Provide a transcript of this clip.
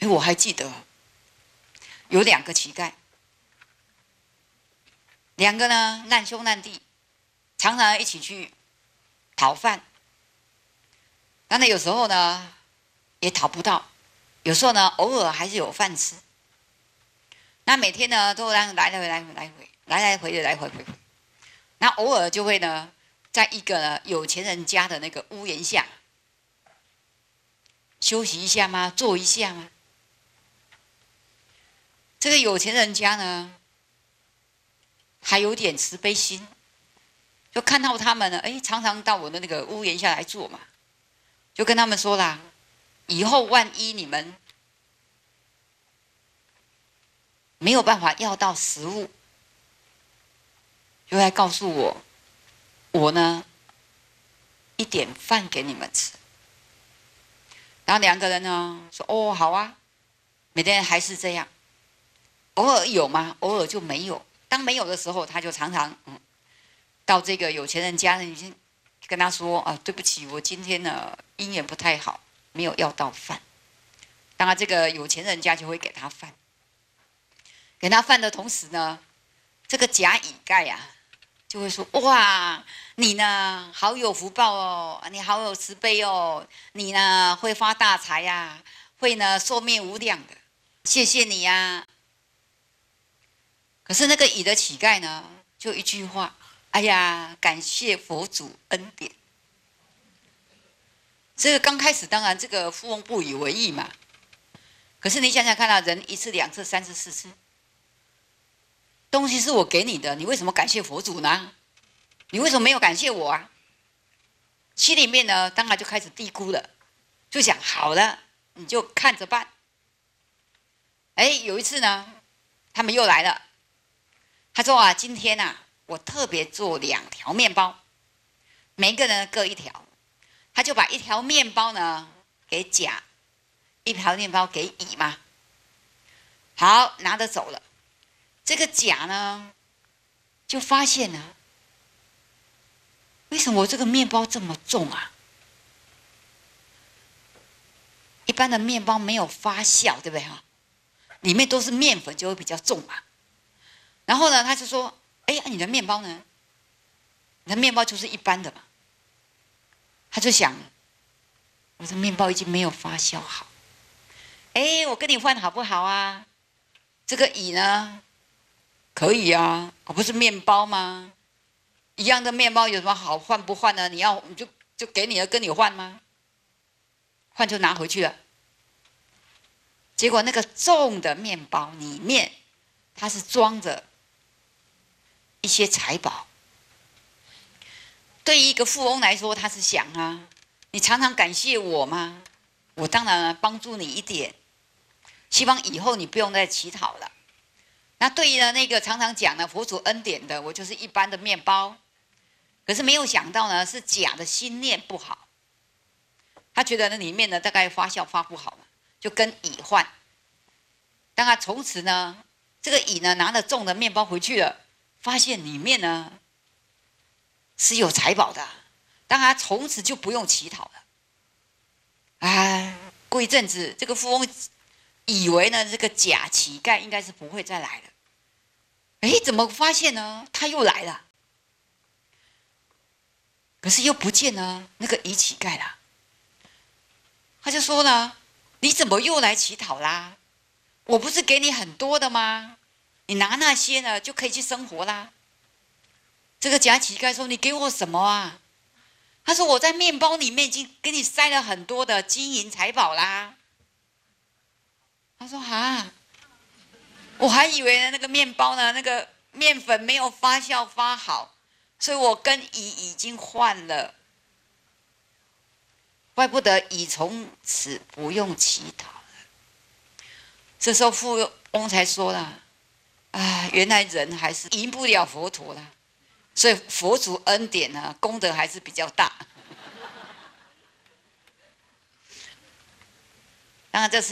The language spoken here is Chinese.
我还记得有2个乞丐，2个呢难兄难弟，常常一起去讨饭。那有时候呢也讨不到，有时候呢偶尔还是有饭吃。那每天呢都来回回。那偶尔就会呢在一个呢有钱人家的那个屋檐下休息一下吗？坐一下吗？这个有钱人家呢还有点慈悲心，就看到他们呢，常常到我的那个屋檐下来坐嘛，就跟他们说啦，以后万一你们没有办法要到食物，就来告诉我，我呢一点饭给你们吃。然后2个人呢说：“哦，好啊。”每天还是这样，偶尔有吗？偶尔就没有。当没有的时候，他就常常到这个有钱人家已经跟他说：“啊，对不起，我今天呢姻缘不太好，没有要到饭。”当然，这个有钱人家就会给他饭。给他饭的同时呢，这个假乞丐呀就会说：“哇，你呢好有福报哦，你好有慈悲哦，你呢会发大财呀，会呢寿命无量的，谢谢你呀。”可是那个乙的乞丐呢，就一句话：“哎呀，感谢佛祖恩典。”这个刚开始当然这个富翁不以为意嘛，可是你想想看啊，人1次、2次、3次、4次，东西是我给你的，你为什么感谢佛祖呢？你为什么没有感谢我啊？心里面呢，当然就开始嘀咕了，就想好了，你就看着办。有一次呢，他们又来了，他说啊，今天啊，我特别做2条面包，每个人各1条，他就把1条面包呢给甲，1条面包给乙嘛。好，拿着走了。这个甲呢，就发现呢，为什么我这个面包这么重啊？一般的面包没有发酵，对不对哈？里面都是面粉，就会比较重嘛。然后呢，他就说：“你的面包呢？你的面包就是一般的嘛。”他就想，我的面包已经没有发酵好。我跟你换好不好啊？这个乙呢，可以啊，我不是面包吗？一样的面包有什么好换不换呢？你就给你的跟你换吗？换就拿回去了。结果那个重的面包里面，它是装着一些财宝。对于一个富翁来说，他是想啊，你常常感谢我吗？我当然帮助你一点，希望以后你不用再乞讨了。那对于那个常常讲呢佛祖恩典的，我就是一般的面包。可是没有想到呢，是甲的心念不好，他觉得那里面呢大概发酵发不好嘛，就跟乙换。当他从此呢，这个乙呢拿了重的面包回去了，发现里面呢是有财宝的，当他从此就不用乞讨了。过一阵子，这个富翁以为呢这个假乞丐应该是不会再来了，怎么发现呢？他又来了，可是又不见了那个乙乞丐了。他就说呢：“你怎么又来乞讨啦？我不是给你很多的吗？你拿那些呢就可以去生活啦。”这个假乞丐说：“你给我什么啊？”他说：“我在面包里面已经给你塞了很多的金银财宝啦。”他说：“我还以为那个面包呢，那个面粉没有发酵发好，所以我跟乙已经换了，怪不得乙从此不用乞讨了。”这时候富翁才说了：“原来人还是赢不了佛陀啦，所以佛祖恩典呢，功德还是比较大。”当然这是